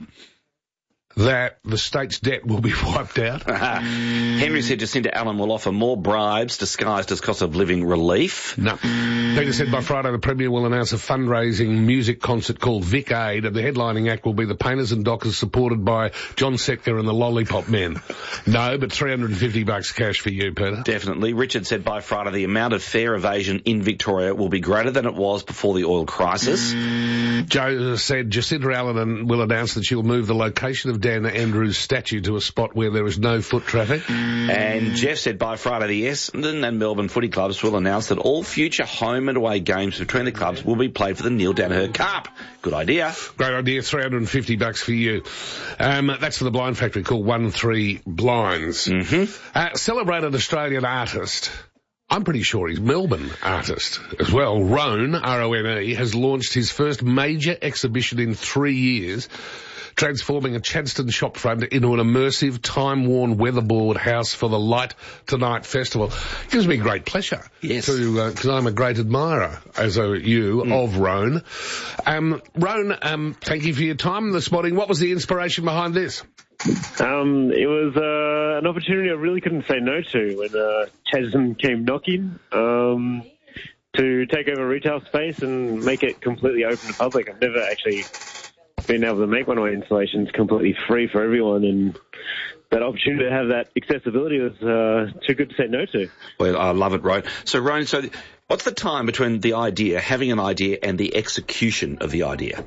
that the state's debt will be wiped out. Henry said Jacinta Allen will offer more bribes disguised as cost of living relief. No. Peter said by Friday the Premier will announce a fundraising music concert called Vic Aid, and the headlining act will be the Painters and Dockers, supported by John Setka and the Lollipop Men. No, but three hundred fifty bucks cash for you, Peter. Definitely. Richard said by Friday the amount of fare evasion in Victoria will be greater than it was before the oil crisis. Joe said Jacinta Allen will announce that she'll move the location of Dan Andrews' statue to a spot where there is no foot traffic. And Jeff said by Friday the Essendon and Melbourne footy clubs will announce that all future home and away games between the clubs will be played for the Neil Danaher Cup. Good idea. Great idea. three hundred fifty bucks for you. Um, that's for the Blind Factory. Call one three Blinds. Mm-hmm. Uh, celebrated Australian artist. I'm pretty sure he's Melbourne artist as well. Rone, R O N E, has launched his first major exhibition in three years, transforming a Chadstone shopfront into an immersive, time-worn weatherboard house for the Light Tonight Festival. It gives me great pleasure. Yes. To, because uh, I'm a great admirer, as are you, mm. of Rone. Um, Rone, um, thank you for your time this morning. What was the inspiration behind this? Um, it was uh, an opportunity I really couldn't say no to when uh, Chadstone came knocking um, to take over retail space and make it completely open to public. I've never actually been able to make one of my installations completely free for everyone, and that opportunity to have that accessibility was uh, too good to say no to. Well, I love it, Rone. So, Rone, so what's the time between the idea, having an idea, and the execution of the idea?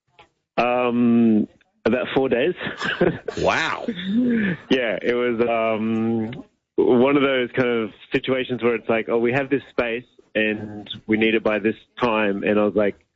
Um... About four days. Wow. Yeah, it was um, one of those kind of situations where it's like, oh, we have this space and we need it by this time. And I was like,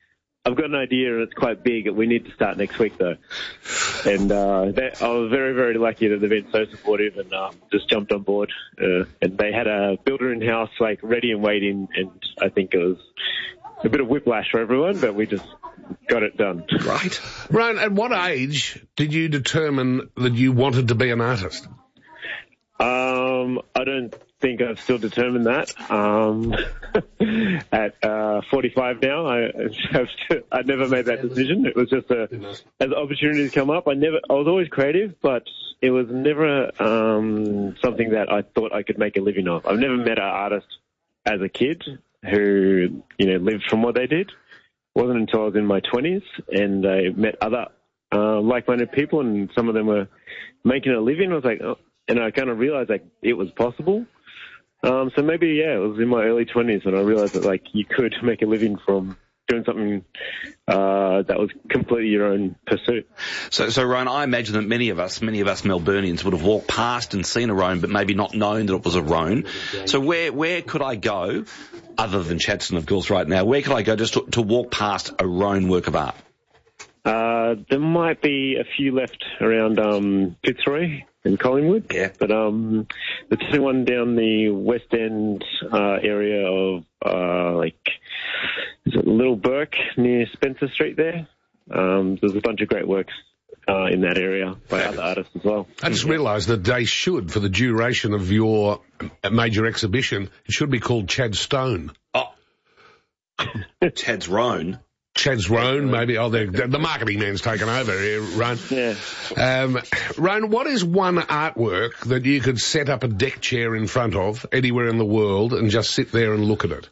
I've got an idea and it's quite big. We need to start next week though. And uh, they, I was very, very lucky that they've been so supportive and um, just jumped on board. Uh, and they had a builder in house like ready and waiting, and I think it was a bit of whiplash for everyone, but we just got it done. Right. Ryan, at what age did you determine that you wanted to be an artist? Um, I don't think I've still determined that. Um, at uh, forty-five now, I have to, I never made that decision. It was just a, as opportunities come up, I never, I was always creative, but it was never um, something that I thought I could make a living of. I've never met an artist as a kid who, you know, lived from what they did. It wasn't until I was in my twenties and I met other uh, like-minded people, and some of them were making a living. I was like, oh, and I kind of realized like it was possible. Um, so maybe, yeah, it was in my early twenties when I realized that like you could make a living from doing something uh, that was completely your own pursuit. So, so Roan, I imagine that many of us, many of us Melburnians would have walked past and seen a roan, but maybe not known that it was a roan. So where, where could I go, other than Chadstone, of course, right now, where could I go just to, to walk past a roan work of art? Uh, there might be a few left around um, Fitzroy in Collingwood. Yeah. But um, there's one down the West End uh, area of, uh, like, is it Little Burke near Spencer Street there? Um, there's a bunch of great works uh, in that area by other artists as well. I just realised that they should, for the duration of your major exhibition, it should be called Chadstone. Oh. Chad's Roan. Chad's Roan, maybe. Oh, the, the marketing man's taken over here, Roan. Yeah. Um, Roan, what is one artwork that you could set up a deck chair in front of anywhere in the world and just sit there and look at it?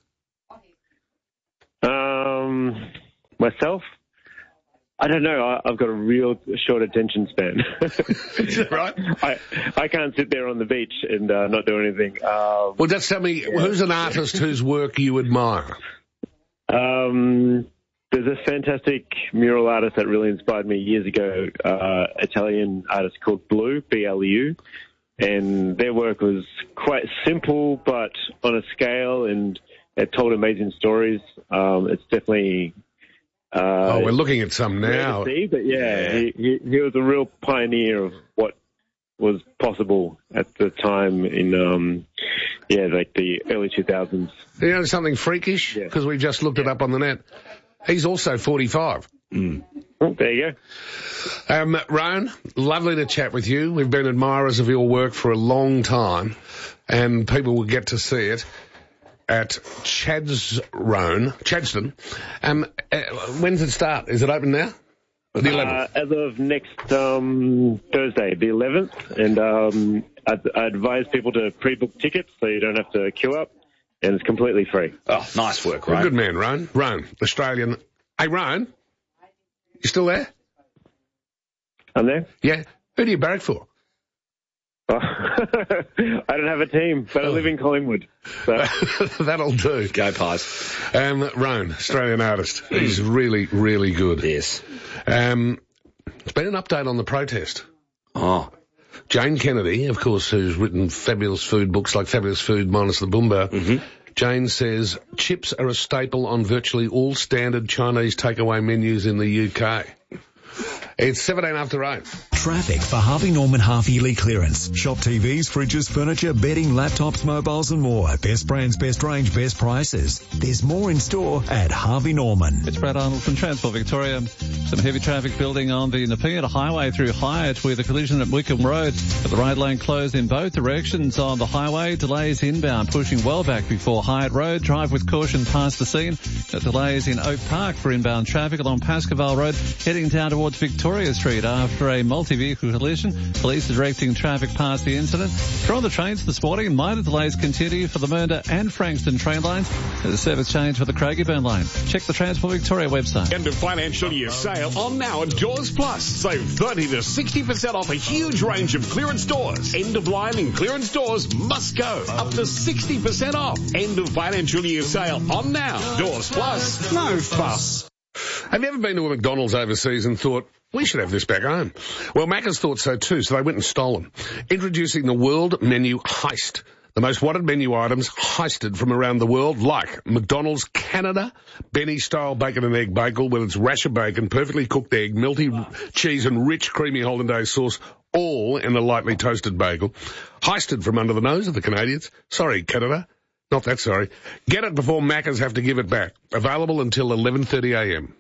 Um, myself? I don't know. I, I've got a real short attention span. Right? I I can't sit there on the beach and uh, not do anything. Um, well, just tell me, yeah. Who's an artist whose work you admire? Um... There's a fantastic mural artist that really inspired me years ago, uh, Italian artist called Blue, B L U, and their work was quite simple but on a scale, and it told amazing stories. Um, it's definitely... Uh, oh, we're looking at some now. See, but yeah, yeah. He, he, he was a real pioneer of what was possible at the time in, um, yeah, like the early two thousands. You know something freakish? Because yeah. we just looked it up on the net. He's also forty-five. Mm. Oh, there you go. Um, Roan, lovely to chat with you. We've been admirers of your work for a long time, and people will get to see it at Chad's Roan, Chadstone. Um, uh, when does it start? Is it open now? The eleventh? Uh, as of next um, Thursday, the eleventh, and um, I, I advise people to pre-book tickets so you don't have to queue up. And it's completely free. Oh, nice work, Roan. Good man, Roan. Roan, Australian. Hey, Roan, you still there? I'm there. Yeah. Who do you barrack for? Oh, I don't have a team, but I live in Collingwood. So. That'll do. Go Pies. Um, Roan, Australian artist. He's really, really good. Yes. Um, it's been an update on the protest. Oh. Jane Kennedy, of course, who's written fabulous food books like Fabulous Food minus the Boomba. Mm-hmm. Jane says chips are a staple on virtually all standard Chinese takeaway menus in the U K. It's seventeen after eight. Traffic for Harvey Norman half-yearly clearance. Shop T Vs, fridges, furniture, bedding, laptops, mobiles and more. Best brands, best range, best prices. There's more in store at Harvey Norman. It's Brad Arnold from Transport Victoria. Some heavy traffic building on the Nepean Highway through Hyatt with a collision at Wickham Road. But the right lane closed in both directions on the highway. Delays inbound pushing well back before Hyatt Road. Drive with caution past the scene. The delays in Oak Park for inbound traffic along Pascoval Road heading down towards Victoria Street after a multi-vehicle collision. Police are directing traffic past the incident. Draw the trains this morning. Minor delays continue for the Mernda and Frankston train lines. There's a service change for the Craigieburn line. Check the Transport Victoria website. End of financial year sale on now at Doors Plus. Save thirty to sixty percent off a huge range of clearance doors. End of line and clearance doors must go. Up to sixty percent off. End of financial year sale on now. Doors Plus. No fuss. Have you ever been to a McDonald's overseas and thought, we should have this back home? Well, Macca's thought so too, so they went and stole them. Introducing the World Menu Heist. The most wanted menu items heisted from around the world, like McDonald's Canada, Benny-style bacon and egg bagel with its rasher bacon, perfectly cooked egg, melty cheese and rich creamy hollandaise sauce, all in a lightly toasted bagel. Heisted from under the nose of the Canadians. Sorry, Canada. Not that sorry. Get it before Maccas have to give it back. Available until eleven thirty a m.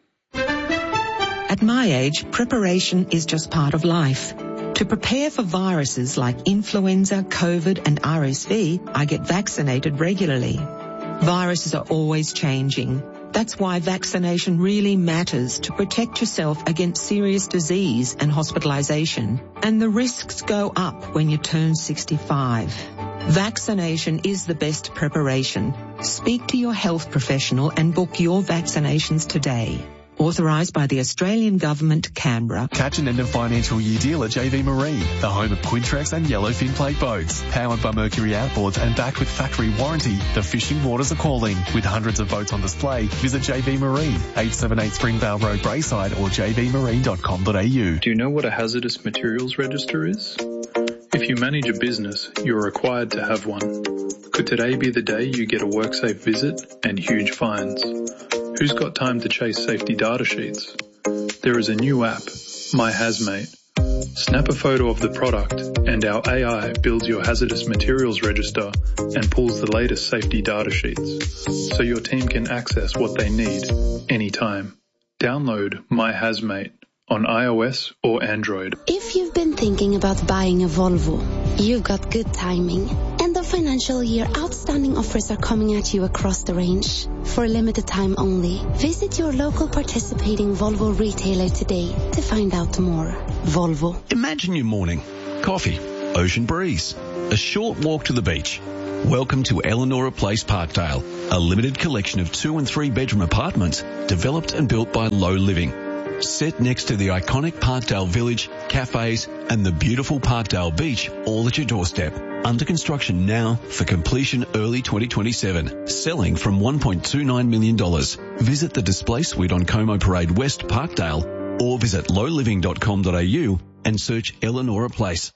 At my age, preparation is just part of life. To prepare for viruses like influenza, COVID and R S V, I get vaccinated regularly. Viruses are always changing. That's why vaccination really matters to protect yourself against serious disease and hospitalization. And the risks go up when you turn sixty-five. Vaccination is the best preparation. Speak to your health professional and book your vaccinations today. Authorised by the Australian Government, Canberra. Catch an end of financial year deal at J V Marine, the home of Quintrex and Yellowfin plate boats. Powered by Mercury outboards and backed with factory warranty, the fishing waters are calling. With hundreds of boats on display, visit J V Marine, eight seventy-eight Springvale Road, Braeside, or j v marine dot com dot a u. Do you know what a hazardous materials register is? If you manage a business, you're required to have one. Could today be the day you get a WorkSafe visit and huge fines? Who's got time to chase safety data sheets? There is a new app, My Hazmate. Snap a photo of the product and our A I builds your hazardous materials register and pulls the latest safety data sheets so your team can access what they need anytime. Download My Hazmate on iOS or Android. If you've been thinking about buying a Volvo, you've got good timing. End of financial year outstanding offers are coming at you across the range. For a limited time only, visit your local participating Volvo retailer today to find out more. Volvo. Imagine your morning. Coffee, ocean breeze, a short walk to the beach. Welcome to Eleanor Place Parkdale, a limited collection of two and three bedroom apartments developed and built by Low Living. Set next to the iconic Parkdale Village, cafes and the beautiful Parkdale Beach all at your doorstep. Under construction now for completion early twenty twenty-seven. Selling from one point two nine million dollars. Visit the display suite on Como Parade West, Parkdale, or visit low living dot com dot a u and search Eleanor Place.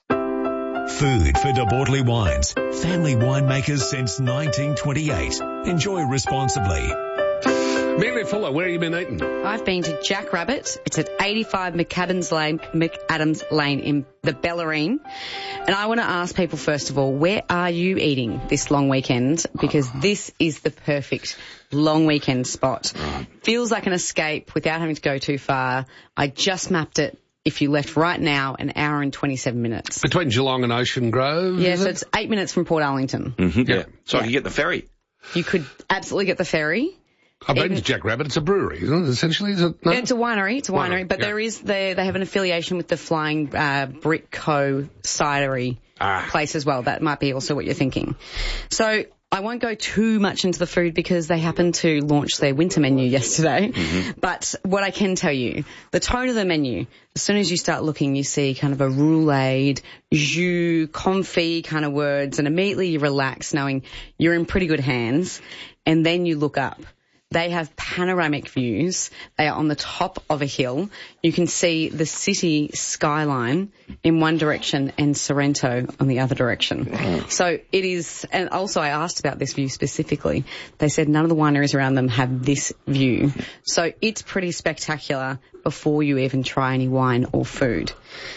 Food for De Bortley Wines. Family winemakers since nineteen twenty-eight. Enjoy responsibly. Amelia Fuller, where have you been eating? I've been to Jack Rabbit. It's at eighty-five McAdams Lane, McAdams Lane in the Bellarine. And I want to ask people, first of all, where are you eating this long weekend? Because this is the perfect long weekend spot. Feels like an escape without having to go too far. I just mapped it. If you left right now, an hour and twenty-seven minutes. Between Geelong and Ocean Grove? Yeah, so it? It's eight minutes from Port Arlington. Mm-hmm, yeah. yeah. So yeah. I can get the ferry. You could absolutely get the ferry. I've been to Jack Rabbit. It's a brewery, isn't it? Essentially, is it? No? It's a winery. It's a winery, winery but yeah. there is they they have an affiliation with the Flying uh, Brick Co. cidery ah. place as well. That might be also what you're thinking. So I won't go too much into the food because they happened to launch their winter menu yesterday. Mm-hmm. But what I can tell you, the tone of the menu, as soon as you start looking, you see kind of a roulade, jus, confit kind of words, and immediately you relax knowing you're in pretty good hands. And then you look up. They have panoramic views. They are on the top of a hill. You can see the city skyline in one direction and Sorrento on the other direction. So it is, and also I asked about this view specifically. They said none of the wineries around them have this view. So it's pretty spectacular before you even try any wine or food.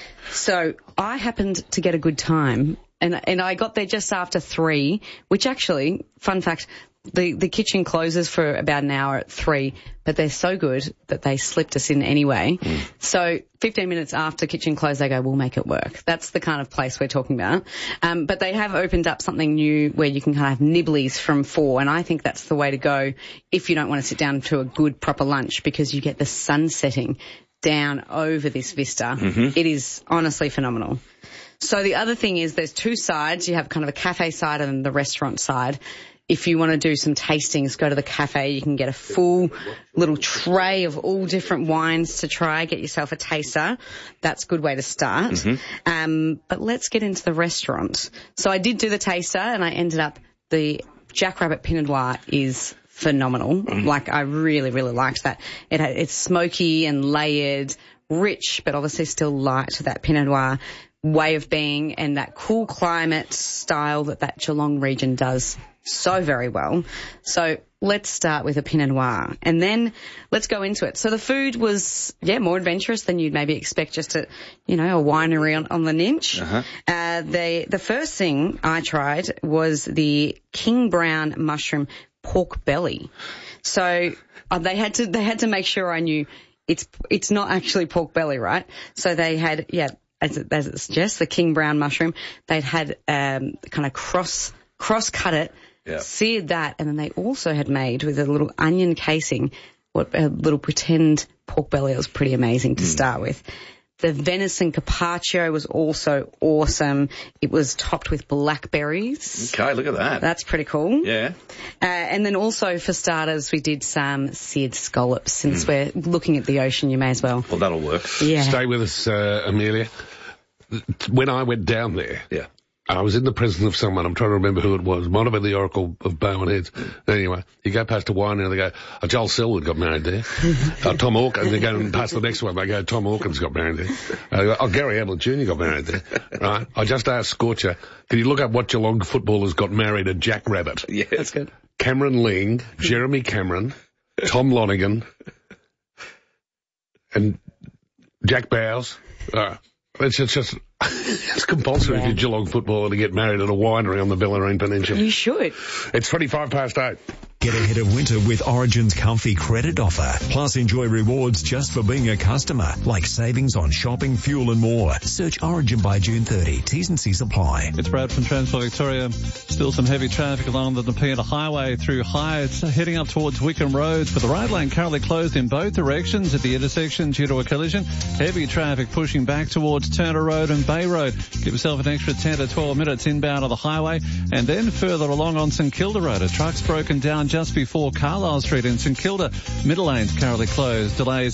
So I happened to get a good time, and and I got there just after three, which actually, fun fact, The the kitchen closes for about an hour at three, but they're so good that they slipped us in anyway. Mm. So fifteen minutes after kitchen close, they go, we'll make it work. That's the kind of place we're talking about. Um, but they have opened up something new where you can kind of have nibblies from four, and I think that's the way to go if you don't want to sit down to a good proper lunch, because you get the sun setting down over this vista. Mm-hmm. It is honestly phenomenal. So the other thing is there's two sides. You have kind of a cafe side and the restaurant side. If you want to do some tastings, go to the cafe. You can get a full little tray of all different wines to try. Get yourself a taster. That's a good way to start. Mm-hmm. Um, but let's get into the restaurant. So I did do the taster, and I ended up, the Jack Rabbit Pinot Noir is phenomenal. Mm-hmm. Like, I really, really liked that. It had, it's smoky and layered, rich, but obviously still light, that Pinot Noir. way of being and that cool climate style that that Geelong region does so very well. So let's start with a Pinot Noir and then let's go into it. So the food was, yeah, more adventurous than you'd maybe expect, just a, you know, a winery on, on the Ninch. Uh-huh. Uh, they, the first thing I tried was the King Brown mushroom pork belly. So uh, they had to, they had to make sure I knew it's, it's not actually pork belly, right? So they had, yeah, as it, as it suggests, the King Brown mushroom, they'd had, um, kind of cross, cross cut it, yeah. seared that, and then they also had made with a little onion casing, what a little pretend pork belly. It was pretty amazing to mm. start with. The venison carpaccio was also awesome. It was topped with blackberries. Okay, look at that. That's pretty cool. Yeah. Uh, and then also for starters, we did some seared scallops. Since mm. we're looking at the ocean, you may as well. Well, that'll work. Yeah. Stay with us, uh, Amelia. When I went down there, yeah. I was in the presence of someone, I'm trying to remember who it was, might have been the Oracle of Bowen Heads. Anyway, you go past a winery and they go, oh, Joel Selwood got married there. uh, Tom Hawkins, they go and past the next one, they go, Tom Hawkins got married there. Uh, go, oh, Gary Ablett Junior got married there. Right? I just asked Scorcher, can you look up what Geelong footballers got married at Jack Rabbit? Yeah, that's good. Cameron Ling, Jeremy Cameron, Tom Lonigan, and Jack Bowes. Uh, it's, it's just... It's compulsory yeah. if you're Geelong footballer to get married at a winery on the Bellarine Peninsula. You should. It's twenty-five past eight. Get ahead of winter with Origin's comfy credit offer. Plus enjoy rewards just for being a customer, like savings on shopping, fuel and more. Search Origin by June thirtieth. T's and C's apply. It's Brad from Transport Victoria. Still some heavy traffic along the Nepean Highway through Hyatt, heading up towards Wickham Road. For the right lane currently closed in both directions at the intersection due to a collision. Heavy traffic pushing back towards Turner Road and Bay Road. Give yourself an extra ten to twelve minutes inbound on the highway. And then further along on St Kilda Road, a truck's broken down just before Carlisle Street in St Kilda. Middle lane's currently closed. Delays